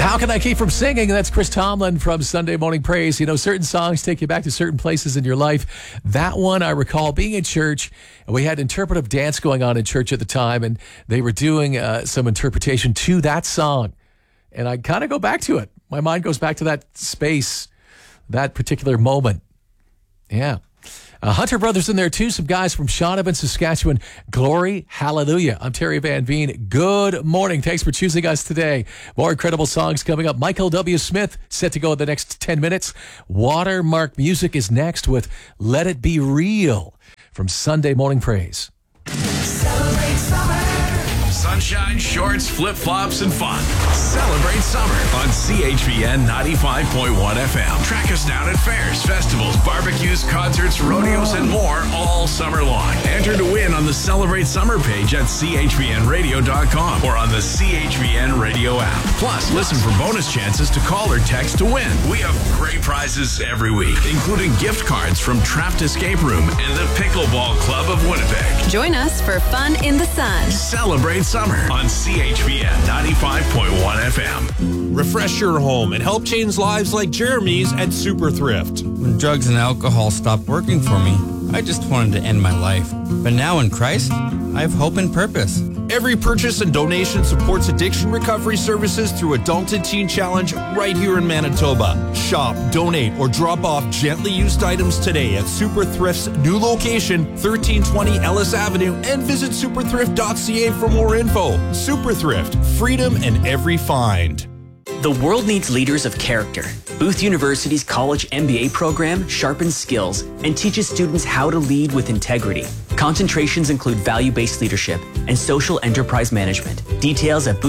How can I keep from singing? That's Chris Tomlin from Sunday Morning Praise. You know, certain songs take you back to certain places in your life. That one, I recall being in church, and we had interpretive dance going on in church at the time, and they were doing some interpretation to that song. And I kind of go back to it. My mind goes back to that space, that particular moment. Yeah. Hunter Brothers in there too. Some guys from Shaunavon, Saskatchewan. Glory, hallelujah. I'm Terry Van Veen. Good morning. Thanks for choosing us today. More incredible songs coming up. Michael W. Smith set to go in the next 10 minutes. Watermark Music is next with Let It Be Real from Sunday Morning Praise. Celebrate summer. Sunshine, shorts, flip-flops, and fun. Celebrate summer on CHVN 95.1 FM. Track us down at fairs, festivals, barbecues, concerts, rodeos, and more all summer long. Enter to win on the Celebrate Summer page at chvnradio.com or on the CHVN Radio app. Plus, listen for bonus chances to call or text to win. We have great prizes every week, including gift cards from Trapped Escape Room and the Pickleball Club of Winnipeg. Join us for fun in the sun. Celebrate summer on CHVN 95.1 FM. Refresh your home and help change lives like Jeremy's at Super Thrift. When drugs and alcohol stopped working for me, I just wanted to end my life. But now in Christ, I have hope and purpose. Every purchase and donation supports addiction recovery services through Adult and Teen Challenge right here in Manitoba. Shop, donate, or drop off gently used items today at Super Thrift's new location, 1320 Ellis Avenue, and visit superthrift.ca for more info. Super Thrift, freedom in every find. The world needs leaders of character. Booth University's College MBA program sharpens skills and teaches students how to lead with integrity. Concentrations include value-based leadership and social enterprise management. Details at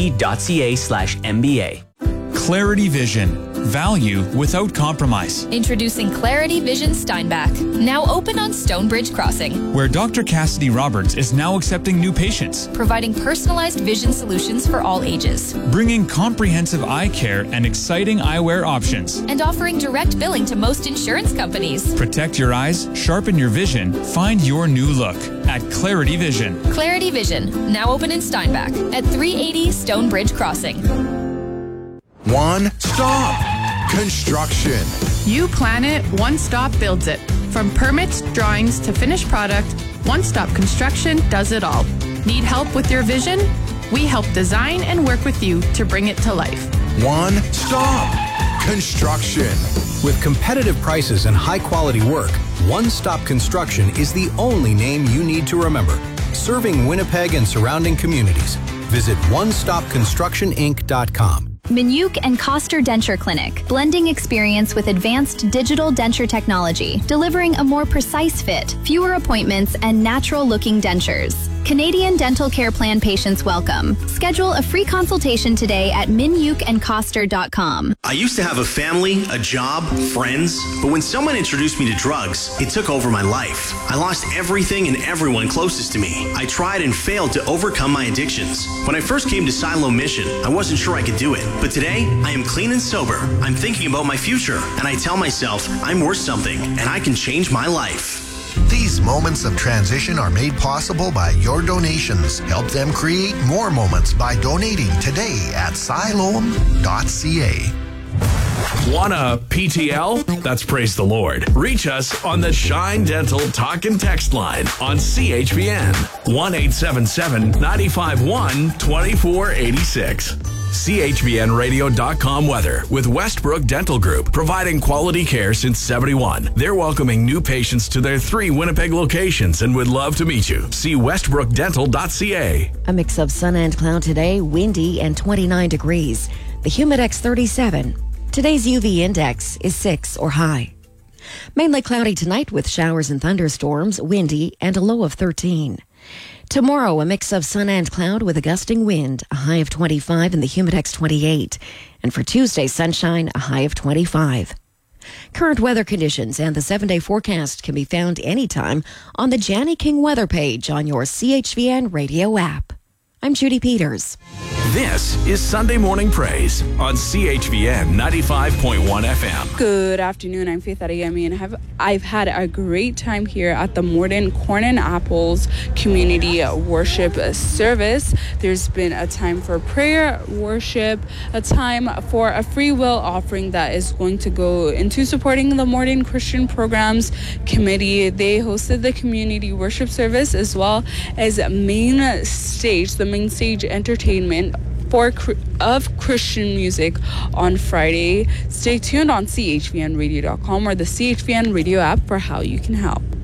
boothUC.ca/MBA. Clarity Vision. Value without compromise. Introducing Clarity Vision Steinbach, now open on Stonebridge Crossing, where Dr. Cassidy Roberts is now accepting new patients, providing personalized vision solutions for all ages, bringing comprehensive eye care and exciting eyewear options, and offering direct billing to most insurance companies. Protect your eyes, sharpen your vision, find your new look at Clarity Vision. Clarity Vision, now open in Steinbach at 380 Stonebridge Crossing. One Stop Construction. You plan it, One Stop builds it. From permits, drawings to finished product, One Stop Construction does it all. Need help with your vision? We help design and work with you to bring it to life. One Stop Construction. With competitive prices and high-quality work, One Stop Construction is the only name you need to remember. Serving Winnipeg and surrounding communities. Visit onestopconstructioninc.com. Minuk and Coster Denture Clinic, blending experience with advanced digital denture technology, delivering a more precise fit, fewer appointments, and natural-looking dentures. Canadian Dental Care Plan patients welcome. Schedule a free consultation today at minukandcoster.com. I used to have a family, a job, friends, but when someone introduced me to drugs, it took over my life. I lost everything and everyone closest to me. I tried and failed to overcome my addictions. When I first came to Silo Mission, I wasn't sure I could do it. But today, I am clean and sober. I'm thinking about my future, and I tell myself I'm worth something, and I can change my life. These moments of transition are made possible by your donations. Help them create more moments by donating today at siloam.ca. Want a PTL? That's Praise the Lord. Reach us on the Shine Dental Talk and Text line on CHVN 1-877-951-2486. CHVNradio.com weather with Westbrook Dental Group, providing quality care since 71. They're welcoming new patients to their 3 Winnipeg locations and would love to meet you. See westbrookdental.ca. A mix of sun and cloud today, windy and 29 degrees. The Humidex 37. Today's UV index is 6 or high. Mainly cloudy tonight with showers and thunderstorms, windy, and a low of 13. Tomorrow, a mix of sun and cloud with a gusting wind, a high of 25 and the Humidex 28. And for Tuesday, sunshine, a high of 25. Current weather conditions and the 7-day forecast can be found anytime on the Janny King weather page on your CHVN radio app. I'm Judy Peters. This is Sunday Morning Praise on CHVN 95.1 FM. Good afternoon. I'm Faith Adeyemi, and I've had a great time here at the Morden Corn and Apples Community Worship Service. There's been a time for prayer, worship, a time for a free will offering that is going to go into supporting the Morden Christian Programs Committee. They hosted the community worship service as well as the main stage entertainment of Christian music on Friday. Stay tuned on CHVNradio.com or the CHVN radio app for how you can help.